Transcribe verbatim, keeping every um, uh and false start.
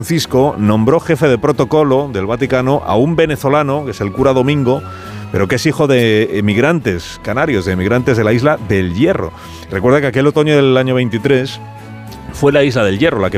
Francisco nombró jefe de protocolo del Vaticano a un venezolano, que es el cura Domingo, pero que es hijo de emigrantes canarios, de emigrantes de la isla del Hierro. Recuerda que aquel otoño del año veintitrés fue la isla del Hierro la que